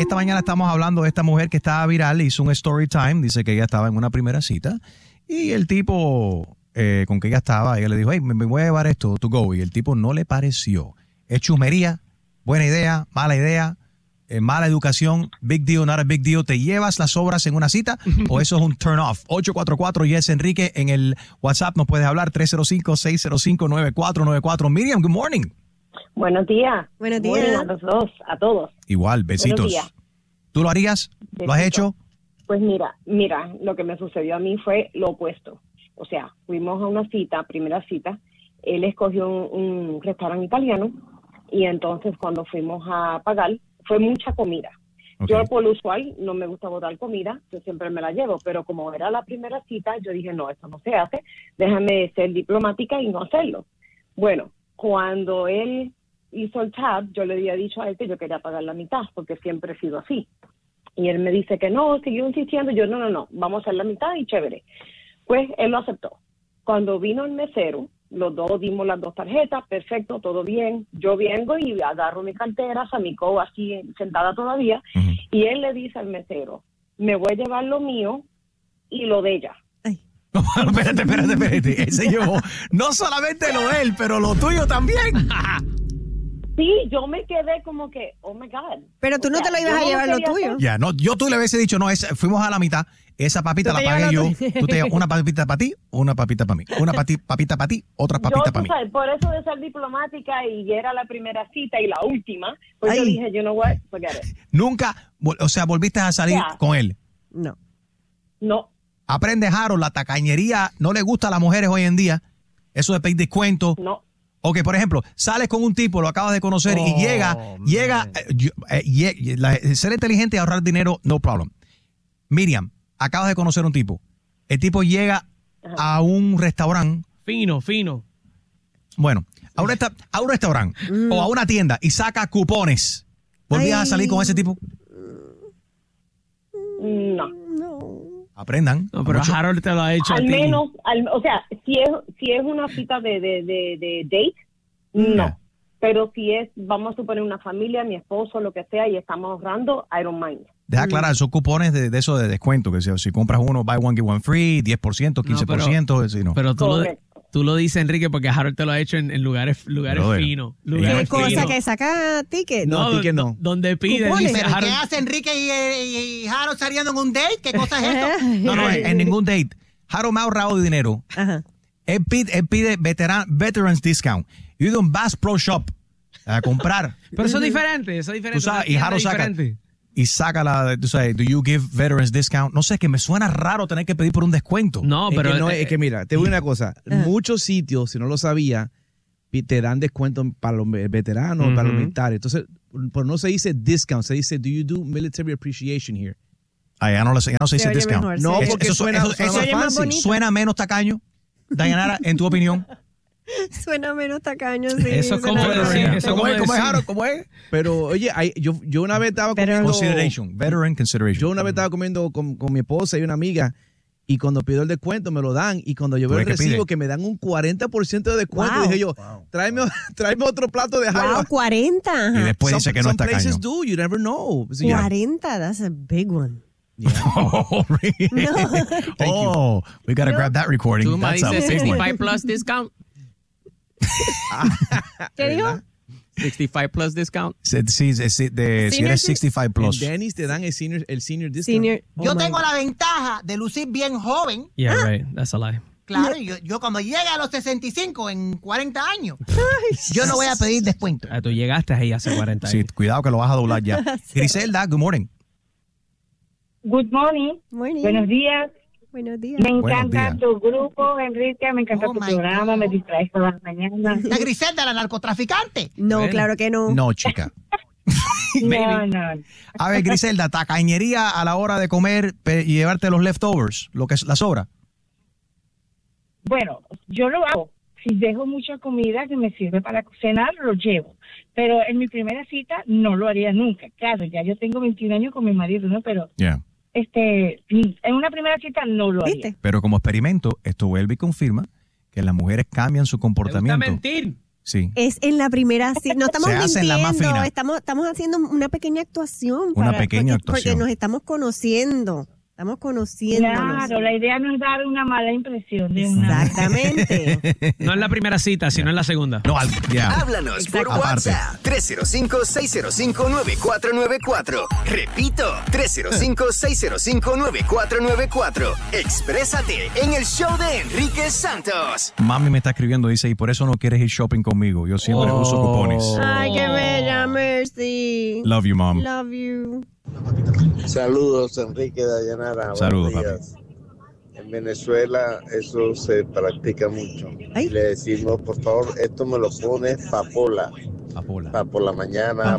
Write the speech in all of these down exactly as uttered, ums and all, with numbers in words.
esta mañana estamos hablando de esta mujer que estaba viral, hizo un story time, dice que ella estaba en una primera cita y el tipo eh, con que ella estaba, ella le dijo, hey, me, me voy a llevar esto to go, y el tipo no le pareció. Es chusmería, buena idea, mala idea, eh, mala educación, big deal, not a big deal. ¿Te llevas las sobras en una cita o eso es un turn off? ocho cuatro cuatro yes Enrique en el WhatsApp nos puedes hablar tres cero cinco, seis cero cinco, nueve cuatro nueve cuatro. Miriam, good morning. Buenos días. Buenos días. Buenos, a los dos, a todos. Igual, besitos. ¿Tú lo harías? Besitos. ¿Lo has hecho? Pues mira, mira, lo que me sucedió a mí fue lo opuesto. O sea, fuimos a una cita, primera cita, él escogió un, un restaurante italiano y entonces cuando fuimos a pagar, fue mucha comida. Okay. Yo por lo usual no me gusta botar comida, yo siempre me la llevo, pero como era la primera cita, yo dije, no, esto no se hace, déjame ser diplomática y no hacerlo. Bueno, cuando él hizo el tab, yo le había dicho a él que yo quería pagar la mitad, porque siempre he sido así. Y él me dice que no, siguió insistiendo, yo no, no, no, vamos a hacer la mitad y chévere. Pues él lo aceptó. Cuando vino el mesero, los dos dimos las dos tarjetas, perfecto, todo bien. Yo vengo y agarro mi cartera, mi co así sentada todavía, uh-huh. y él le dice al mesero, me voy a llevar lo mío y lo de ella. No, espérate, espérate, espérate. Él se llevó no solamente lo de él, pero lo tuyo también. Sí, yo me quedé como que, oh my God. Pero tú o no sea, te lo ibas a llevar lo tuyo. Ya, yeah, no, yo tú le hubiese dicho, no, esa, fuimos a la mitad, esa papita la pagué yo. Tú te llevas una papita para ti, una papita para mí. Una pati, papita para ti, otra papita para mí. Sabes, por eso de ser diplomática y era la primera cita y la última, pues Ay. yo dije, you know what, forget it. Nunca, o sea, volviste a salir yeah. con él. No. No. Aprende, Harold, la tacañería no le gusta a las mujeres hoy en día. Eso de pedir descuento. No. Ok, por ejemplo, sales con un tipo, lo acabas de conocer oh, y llega, man. llega, eh, eh, la, ser inteligente y ahorrar dinero, no problem. Miriam, acabas de conocer un tipo. El tipo llega Ajá. a un restaurante. Fino, fino. Bueno, a un, resta- a un restaurante mm. o a una tienda y saca cupones. ¿Volvías Ay. a salir con ese tipo? No. No. Aprendan. No, pero mucho. Harold te lo ha hecho al a ti. menos, al, o sea, si es si es una cita de, de, de, de date, no. Yeah. Pero si es, vamos a suponer una familia, mi esposo, lo que sea, y estamos ahorrando, I don't mind. Deja aclarar, son cupones de, de eso de descuento, que si, si compras uno, buy one, get one free, diez por ciento, quince por ciento. No, pero, si no. pero tú, lo, tú lo dices, Enrique, porque Harold te lo ha hecho en, en lugares, lugares finos. ¿Qué cosa que saca ticket? No, no ticket no. Donde pide. Dice, Harold, ¿qué hace Enrique y, y, y Harold saliendo en un date? ¿Qué cosa es esto? No, no, en, en ningún date. Harold me ha ahorrado de dinero. Ajá. Él pide, él pide veteran, Veterans Discount. Yo he ido a un Bass Pro Shop a comprar. Pero eso es diferente, eso es diferente. Tú sabes, y Harold saca, y saca la, tú sabes, do you give veterans discount? No sé, que me suena raro tener que pedir por un descuento. No, es pero que no, eh, es que mira, te voy a decir una cosa. Uh-huh. Muchos sitios, si no lo sabía, te dan descuento para los veteranos, uh-huh. para los militares. Entonces, pero no se dice discount, se dice, do you do military appreciation here? Ah, ya no, ya no se dice discount. Mejor, no, porque eso, suena, eso, eso, suena, eso más suena menos tacaño. Dayanara, en tu opinión. Suena menos tacaño, sí. Eso es como decir. Eso ¿Cómo es? ¿Cómo es, Harold? ¿Cómo es? Pero, oye, hay, yo, yo una vez estaba comiendo... Consideration, veteran consideration. Yo una vez estaba comiendo con, con mi esposa y una amiga y cuando pido el descuento me lo dan y cuando yo veo el recibo que me dan un cuarenta por ciento de descuento, wow. dije yo, wow. tráeme, tráeme otro plato de Harold. Wow, cuarenta. Y después some, dice que no está caño. Some places do, you never know. So, cuarenta, that's a big one. Yeah. Oh, really? No. Oh, we got to no. grab that recording. ¿Tú me dices sixty-five plus discount? ¿Qué dijo? sixty-five plus discount. Sí, sí, sí de, si eres sixty-five plus. En Denny's te dan el senior, el senior discount. Senior. Oh, yo tengo God. la ventaja de lucir bien joven. Yeah, ah. right. That's a lie. Claro, yo, yo cuando llegue a los sesenta y cinco en cuarenta años, yo no voy a pedir descuento. Ah, tú llegaste ahí hace cuarenta años. Sí, cuidado que lo vas a doblar ya. Griselda, good morning. Good morning. morning. Buenos días. Buenos días. Me encanta tu grupo, Enrique, me encanta oh tu programa, God. me distraes todas las mañanas. ¿La Griselda, la narcotraficante? No, bueno. claro que no. No, chica. no, no. A ver, Griselda, tacañería a la hora de comer y llevarte los leftovers, lo que es la sobra. Bueno, yo lo hago. Si dejo mucha comida que me sirve para cenar, lo llevo. Pero en mi primera cita no lo haría nunca. Claro, ya yo tengo veintiún años con mi marido, ¿no? Pero... Yeah. Este, en una primera cita no lo haría. ¿Viste? Pero como experimento, esto vuelve y confirma que las mujeres cambian su comportamiento. ¿Te gusta mentir? Sí. Es en la primera cita. No estamos Se hace en la más mintiendo, fina. estamos, estamos haciendo una pequeña actuación. Una para- pequeña porque, actuación. Porque nos estamos conociendo. Estamos conociéndonos. Claro, la idea no es dar una mala impresión de una. Exactamente. No en la primera cita, sino en la segunda. No, al, ya. Háblanos por Exacto. WhatsApp tres cero cinco, seis cero cinco, nueve cuatro nueve cuatro. Repito, tres cero cinco, seis cero cinco, nueve cuatro nueve cuatro. Exprésate en el show de Enrique Santos. Mami me está escribiendo, dice, y por eso no quieres ir shopping conmigo. Yo siempre Oh. uso cupones. Ay, qué bella, Mercy. Love you, mom. Love you. Saludos, Enrique Dayanara. Saludos, Buenos días. En Venezuela eso se practica mucho. Ay. Le decimos, por favor, esto me lo pones papola. Papola. Pa por la mañana.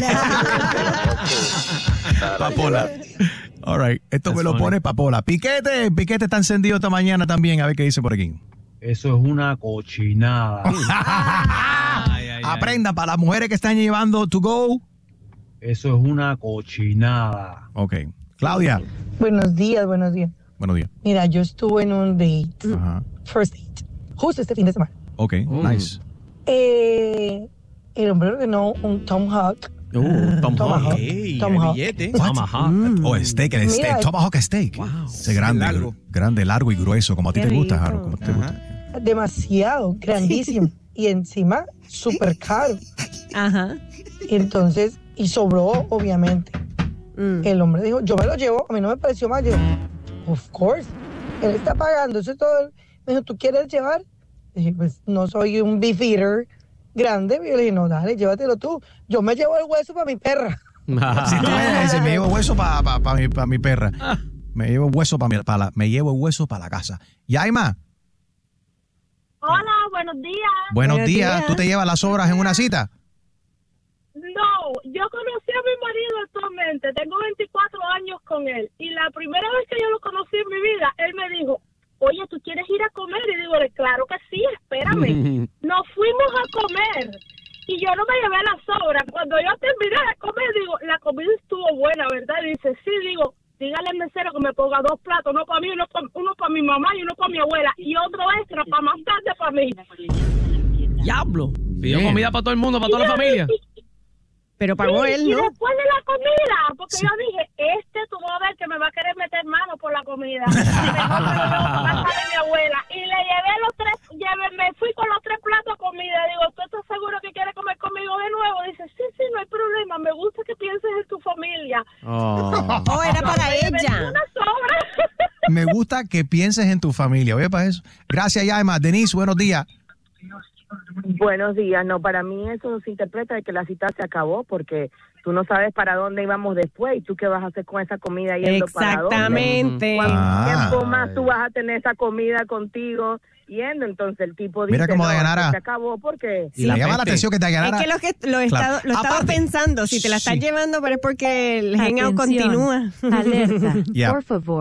Papola. All right. Esto That's me lo funny. pone Papola. Piquete. Piquete está encendido esta mañana también. A ver qué dice por aquí. Eso es una cochinada. Ay, ay, ay. Aprenda para las mujeres que están llevando to go. Eso es una cochinada. Ok. Claudia. Buenos días, buenos días. Buenos días. Mira, yo estuve en un date, Ajá. first date, justo este fin de semana. Ok. Nice. Eh, el hombre ordenó un tomahawk. Uh, Tom Tomahawk. Hawk. Ey, Tomahawk. billete. Tomahawk. Oh, steak, el steak. Mira. Tomahawk steak. Wow. Ese grande, Largo. grande, largo y grueso, como a ti Qué te gusta, rico. Jaro. Como te Ajá. gusta. Demasiado, grandísimo. Y encima, súper caro. Ajá. Y entonces, y sobró, obviamente. Mm. El hombre dijo, yo me lo llevo, a mí no me pareció mal. Yo, of course, él está pagando, eso es todo. Me dijo, ¿tú quieres llevar? Dije, pues no soy un beef eater grande. Y yo le dije, no, dale, llévatelo tú. Yo me llevo el hueso para mi perra. Si tú me dices, me llevo hueso para pa, pa mi, pa mi perra. Me llevo hueso para pa la, me llevo hueso para la casa. Yaima, Hola, buenos días. buenos, Buenos días. días. ¿Tú te llevas las obras en una cita? No, yo conocí a mi marido actualmente, tengo veinticuatro años con él, y la primera vez que yo lo conocí en mi vida, él me dijo, oye, ¿tú quieres ir a comer? Y digo, claro que sí, espérame. Nos fuimos a comer, y yo no me llevé las sobras. Cuando yo terminé de comer, digo, la comida estuvo buena, ¿verdad? Y dice, sí, digo, dígale al mesero que me ponga dos platos, uno para mí, uno para uno para mi mamá y uno para mi abuela, y otro extra para más tarde para mí. Diablo. Pidió Bien. comida para todo el mundo, para toda la familia. Pero pagó Sí, él, y ¿no? después de la comida, porque yo dije, este tú vas a ver que me va a querer meter mano por la comida. Mejor me lo llevo para casa de mi abuela. Y le llevé los tres, llevé, me fui con los tres platos de comida. Digo, ¿tú estás seguro que quieres comer conmigo de nuevo? Dice, sí, sí, no hay problema. Me gusta que pienses en tu familia. Oh, era para Me vendí ella. una sobra. Me gusta que pienses en tu familia. Oye, para eso. Gracias, Yaima. Denise, buenos días. Buenos días. No, para mí eso se interpreta de que la cita se acabó porque tú no sabes para dónde íbamos después y tú qué vas a hacer con esa comida yendo para dónde. Exactamente. ¿Cuánto Ah. tiempo más tú vas a tener esa comida contigo yendo? Entonces el tipo dice, Mira cómo no, Dayanara- esto se acabó porque... Y me llama la atención que te Es ganara. que lo, que, lo, he Claro. estado, lo estaba Aparte- pensando. Si te la estás Sí. llevando, pero es porque el hangout Atención. continúa. Alerta. Yeah. Por favor.